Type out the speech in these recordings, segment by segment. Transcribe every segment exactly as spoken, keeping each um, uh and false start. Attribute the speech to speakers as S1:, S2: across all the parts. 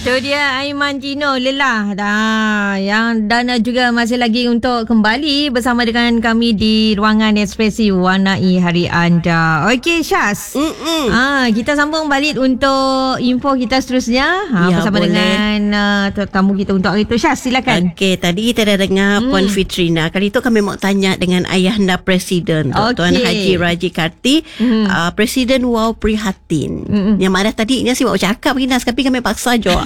S1: Itu dia Aiman Tino Lelah dah, yang dan juga masih lagi untuk kembali bersama dengan kami di Ruangan Ekspresi Warnai Hari Anda. Okey Syaz, ah, kita sambung balik untuk info kita seterusnya ha, ya, bersama boleh. dengan uh, tamu kita untuk hari itu. Syaz, silakan.
S2: Okey, tadi kita dah dengar hmm. Puan Fitrina. Kali itu kami mau tanya dengan ayahanda Presiden okay. Tuan Haji Raji Karti, hmm. uh, Presiden Wow Prihatin. Hmm. Yang mana tadinya si mau cakap Ginas, tapi kami paksa jo.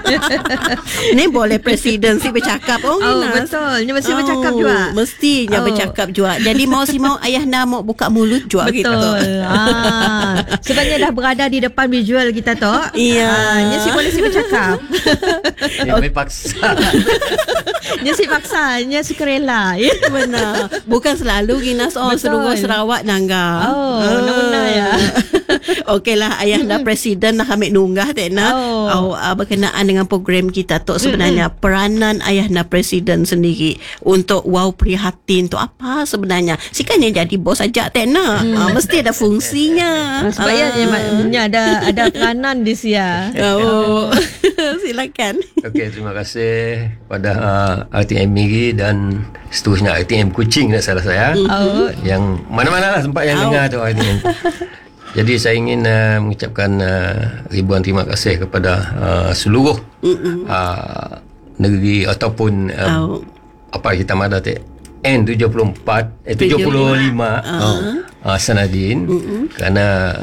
S2: Ni boleh Presiden si bercakap. Oh,
S1: oh betul. Dia mesti oh, bercakap juga.
S2: Mestinya oh. bercakap juga. Jadi mau si mau ayahanda mau buka mulut juga gitu.
S1: Betul. Ah, sebabnya dah berada di depan visual kita tu.
S2: Iya.
S1: Ah, dia si boleh si bercakap.
S3: Dia okay. paksa.
S1: Dia si paksa, dia suka rela.
S2: Benar. Bukan selalu Ginas. Oh, seluruh Sarawak nangga.
S1: Oh, uh. benar-benar ya.
S2: Okeylah, ayahanda Presiden nak ambil nunggah tak nak. Oh, uh, berkenaan dengan program kita tu sebenarnya mm-hmm. peranan ayahanda Presiden sendiri untuk Wow Prihatin tu apa sebenarnya? Sikan yang jadi bos saja tak nak. Mm. Uh, mesti ada fungsinya.
S1: Uh, sebab uh. ya ada ada peranan di sia.
S2: Oh. Silakan.
S3: Okey, terima kasih kepada uh, R T M Miri dan seterusnya R T M Kuching tak salah saya. Oh. Yang mana-mana lah tempat yang oh. dengar tu R T M. Jadi saya ingin uh, mengucapkan uh, ribuan terima kasih kepada uh, seluruh uh, negeri ataupun uh, oh. apa kita ada tu N tujuh puluh empat eh tujuh puluh lima uh-huh. uh, Sanadin uh-huh. kerana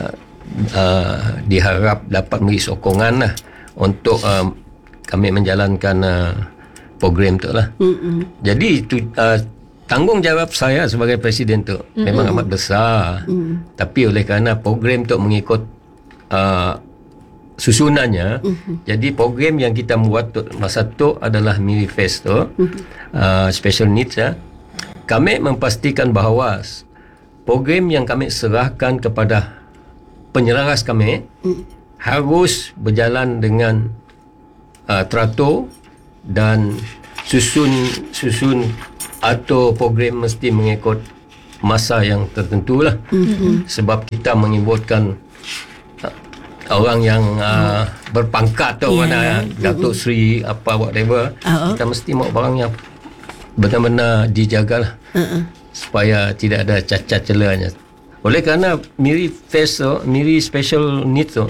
S3: uh, diharap dapat memberi sokongan lah untuk uh, kami menjalankan uh, program tu lah. Uh-huh. Jadi tu, uh, tanggungjawab saya sebagai Presiden tu mm-hmm. memang amat besar. Mm. Tapi oleh kerana program tu mengikut uh, susunannya, mm-hmm. jadi program yang kita buat tu masa tu adalah Miri Fest tu, mm-hmm. uh, special needs ya. Kami memastikan bahawa program yang kami serahkan kepada penyelaras kami mm. harus berjalan dengan uh, teratur dan susun susun atau program mesti mengikut masa yang tertentu lah. Mm-hmm. Sebab kita mengiburkan uh, orang yang uh, berpangkat atau yeah. mana Datuk Seri apa whatever, uh-huh. kita mesti mau barang yang benar-benar dijaga lah, uh-huh. supaya tidak ada cacat celahnya. Oleh kerana Miri Fest tu, Miri Special Needs tu,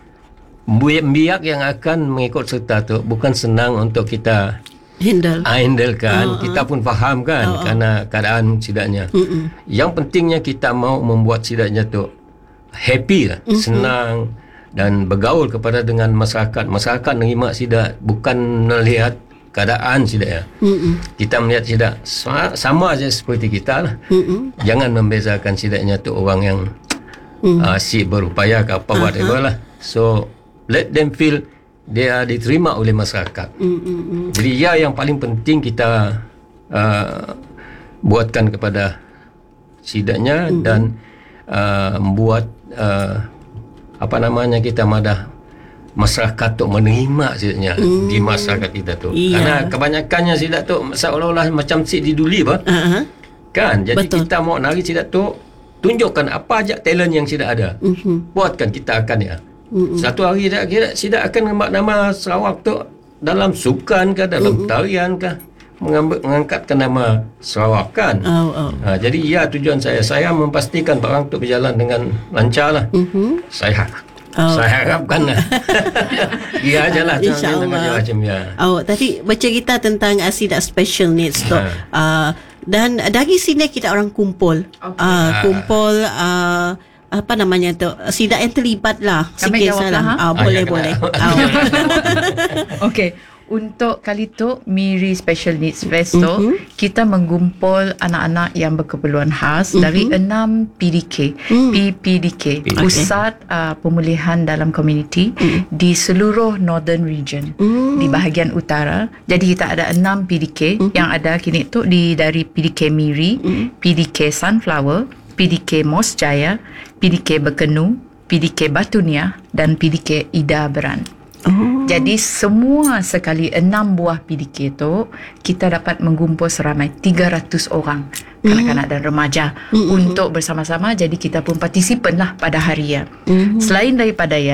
S3: biak yang akan mengikut serta tu bukan senang untuk kita handle handle kan. Uh-uh. Kita pun faham kan uh-uh. kerana keadaan sidaknya. Uh-uh. Yang pentingnya kita mau membuat sidaknya tu happy lah, uh-uh. senang dan bergaul kepada dengan masyarakat. Masyarakat nerima sidak bukan melihat keadaan sidaknya. Uh-uh. Kita melihat sidak sama aja seperti kita lah. Uh-uh. Jangan membezakan sidaknya tu orang yang uh-uh. uh, si berupaya ke apa uh-huh. whatever lah. So let them feel dia diterima oleh masyarakat. Mm-mm. Jadi ya yang paling penting kita uh, buatkan kepada sidaknya mm-hmm. dan uh, membuat uh, apa namanya kita madah masyarakat tu menerima sidaknya mm-hmm. di masyarakat kita tu. Yeah. Karena kebanyakannya sidak tu seolah-olah macam si diduli apa? Uh-huh. Kan? Jadi betul. Kita mau nari sidak tu tunjukkan apa aja talent yang sidak ada. Mm-hmm. Buatkan kita akan ya. Mm-mm. Satu hari tak kira sidak akan mengambil nama Sarawak tu dalam sukan ke dalam Mm-mm. tarian ke mengambil, mengangkatkan nama Sarawak kan. Oh, oh. Ha, jadi ya tujuan saya saya memastikan barang tu berjalan dengan lancar lah. Mm-hmm. Saya oh. saya harapkan lah. Ya aja lah
S2: macam ya. Oh, tadi bercerita tentang uh, sidak special needs tu. Ha. Uh, dan dari sini kita orang kumpul. Okay. Uh, kumpul uh, apa namanya tu, sidak yang terlibat lah.
S4: Kami jawab lah.
S2: Ha? Oh, boleh, boleh.
S4: Okey. Untuk kali tu Miri Special Needs Fest tu, mm-hmm. kita menggumpul anak-anak yang berkeperluan khas mm-hmm. dari enam P D K, mm. P P D K, okay. Pusat uh, Pemulihan dalam Komuniti mm. di seluruh Northern Region, mm. di bahagian utara. Jadi kita ada enam P D K mm-hmm. yang ada kini tu di dari P D K Miri, mm. P D K Sunflower, P D K Mos Jaya, P D K Berkenu, P D K Batunia dan P D K Ida Beran. Oh. Jadi semua sekali enam buah P D K tu kita dapat menggumpul seramai tiga ratus orang kanak-kanak mm. dan remaja mm-hmm. untuk bersama-sama. Jadi kita pun partisipan lah pada hari ya. Mm-hmm. Selain daripada ya,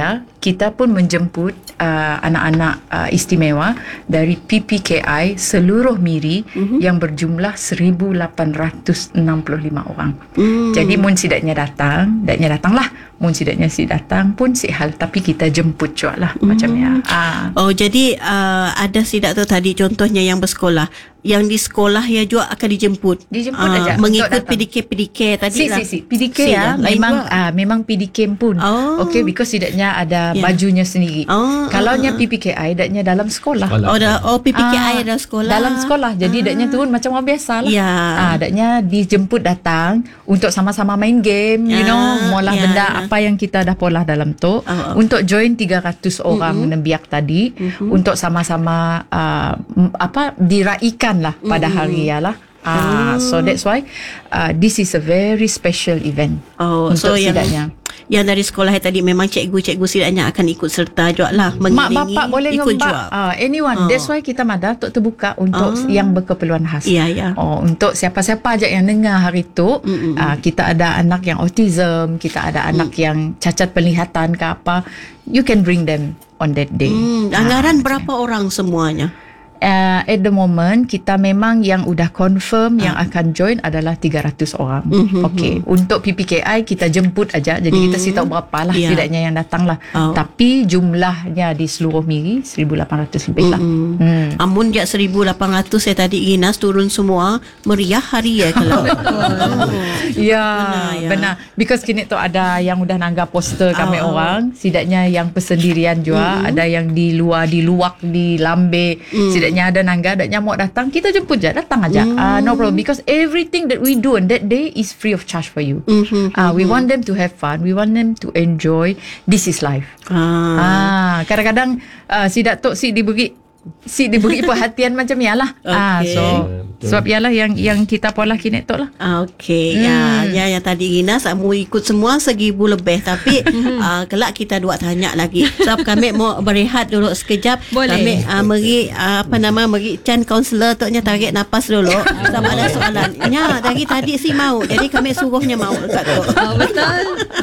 S4: kita pun menjemput uh, anak-anak uh, istimewa dari P P K I seluruh Miri mm-hmm. yang berjumlah seribu lapan ratus enam puluh lima orang. Mm. Jadi mun sidaknya datang, daknya datanglah. Mun sidaknya si datang pun si hal, tapi kita jemput juga lah mm. macam ya. Ah.
S2: Oh, jadi uh, ada sidak tu tadi contohnya yang bersekolah, yang di sekolah ya juga akan dijemput.
S4: Dijemput
S2: uh,
S4: aja
S2: mengikut P D K P D K tadi
S4: si,
S2: lah.
S4: Si si P D K si, ya, memang ah, memang P D K pun. Oh. Okay, because sidaknya ada yeah. bajunya sendiri. Oh, kalau nya uh, P P K I daknya dalam sekolah.
S2: Oh, dah, oh P P K I ah, dalam sekolah.
S4: Dalam sekolah. Jadi ah. daknya turun macam orang biasa lah. Yeah. Ah, daknya dijemput datang untuk sama-sama main game, you yeah. know, molah yeah. benda apa yang kita dah polah dalam tu. Oh, oh. Untuk join tiga ratus orang mm-hmm. nembiak tadi mm-hmm. untuk sama-sama uh, apa diraikan lah pada mm-hmm. hari ya lah. Ah, oh. So that's why uh, this is a very special event. Oh, untuk so sidaknya.
S2: Yang, yang dari sekolah tadi memang cikgu-cikgu sidaknya akan ikut serta juga lah.
S4: Mak bapak boleh ngembak. Uh, anyone. Oh. That's why kita Mada untuk terbuka untuk oh. yang berkeperluan khas.
S2: Ya, ya.
S4: Oh, untuk siapa-siapa aja yang dengar hari tu, uh, kita ada anak yang autism, kita ada anak mm. yang cacat penglihatan ke apa, you can bring them on that day.
S2: Mm. Anggaran uh, berapa orang semuanya?
S4: Uh, at the moment kita memang yang udah confirm uh. yang akan join adalah tiga ratus orang. Mm-hmm. Okey, untuk P P K I kita jemput aja. Jadi mm-hmm. kita sih tahu berapa lah yeah. tidaknya yang datang lah. Oh. Tapi jumlahnya di seluruh Miri seribu lapan ratus lebih lah. Mm-hmm. Hmm.
S2: Amun jak seribu lapan ratus saya tadi Ginas turun semua meriah hari ya kalau.
S4: oh. Ya, benar, ya, benar. Because kini tu ada yang udah nanggap poster kami oh. orang, sidaknya yang persendirian juga, mm-hmm. ada yang di luar di luak di lambe. Mm. Nya ada nangga, adanya mau datang, kita jemput je, datang aja. Mm. Uh, no problem, because everything that we do on that day is free of charge for you. Mm-hmm, uh, we mm-hmm. want them to have fun, we want them to enjoy. This is life. Ah, uh, kadang-kadang uh, si Datuk si diberi si diberi perhatian macam ya lah. Okay. Ah, so sebab ialah yang yang kita pola kini tu lah.
S2: Okey. Hmm. Ya, ya yang tadi Gina mau ikut semua seribu lebih tapi uh, kelak kita dua tanya lagi. Sebab kami mau berehat dulu sekejap. Boleh. Kami uh, meri uh, apa nama meri Chan kaunselor tu nya tarik napas dulu sama ada soalan. Nya dari tadi si mau. Jadi kami suruhnya mau dekat tu.
S1: Oh, betul.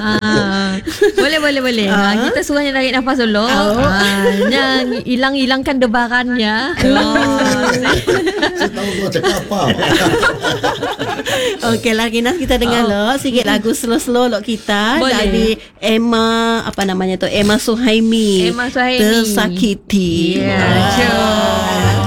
S1: Ah. Boleh boleh boleh. Uh. Ha, kita suruhnya tarik napas dulu. Oh. Ah, nya hilang-hilangkan debarannya. Oh.
S5: Saya tahu kau cakap apa.
S2: Okey lah Ginas, kita dengar oh. lo sikit lagu slow-slow lo kita. Boleh. Dari Emma apa namanya tu Emma Suhaimi.
S1: Emma Suhaimi.
S2: Tersakiti.
S1: Yeah. Ah.